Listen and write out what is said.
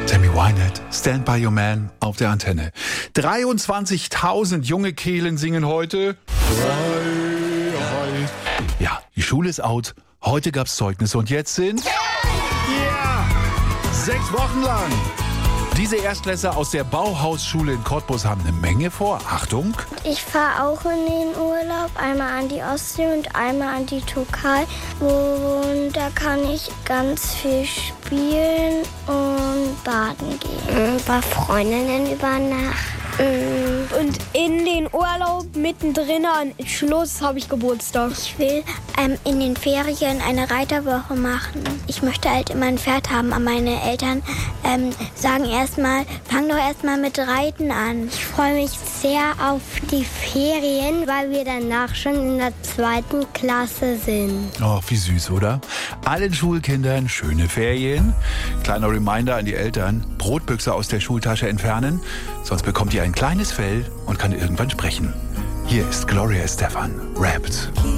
Tammy Wynette, Stand By Your Man auf der Antenne. 23.000 junge Kehlen singen heute Freiheit. Ja, die Schule ist out. Heute gab's Zeugnisse und jetzt sind 6 Wochen lang. Diese Erstklässler aus der Bauhausschule in Cottbus haben eine Menge vor. Achtung! Ich fahre auch in den Urlaub, einmal an die Ostsee und einmal an die Türkei. Und da kann ich ganz viel spielen und baden gehen. Bei Freundinnen übernachten. Und in den Urlaub mittendrin an Schluss habe ich Geburtstag. Ich will in den Ferien eine Reiterwoche machen. Ich möchte halt immer ein Pferd haben, aber meine Eltern sagen fang doch erstmal mit Reiten an. Ich freue mich sehr auf die Ferien, weil wir danach schon in der 2. Klasse sind. Oh, wie süß, oder? Allen Schulkindern schöne Ferien. Kleiner Reminder an die Eltern, Brotbüchse aus der Schultasche entfernen, sonst bekommt ihr ein kleines Fell und kann irgendwann sprechen. Hier ist Gloria Estefan, rappt.